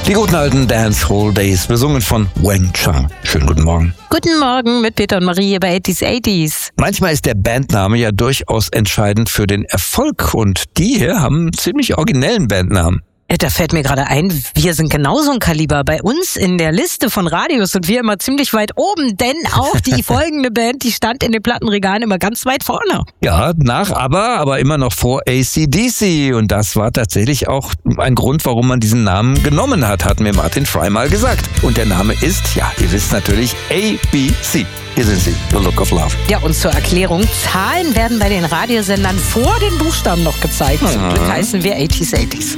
Die guten alten Dancehall Days, besungen von Wang Chung. Schönen guten Morgen. Guten Morgen mit Peter und Marie hier bei 80s. Manchmal ist der Bandname ja durchaus entscheidend für den Erfolg und die hier haben einen ziemlich originellen Bandnamen. Da fällt mir gerade ein, wir sind genauso ein Kaliber. Bei uns in der Liste von Radios sind wir immer ziemlich weit oben, denn auch die folgende Band, die stand in den Plattenregalen immer ganz weit vorne. Ja, aber immer noch vor AC/DC und das war tatsächlich auch ein Grund, warum man diesen Namen genommen hat mir Martin Fry mal gesagt. Und der Name ist, ja, ihr wisst natürlich, ABC. Hier sind sie, The Look of Love. Ja, und zur Erklärung, Zahlen werden bei den Radiosendern vor den Buchstaben noch gezeigt. Zum Glück heißen wir 80s.